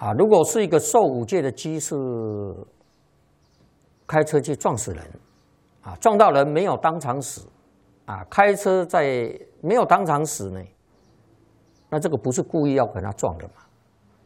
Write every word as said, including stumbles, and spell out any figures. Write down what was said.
啊，如果是一个受五戒的机是开车去撞死人，啊，撞到人没有当场死，啊，开车在没有当场死呢，那这个不是故意要给他撞的嘛？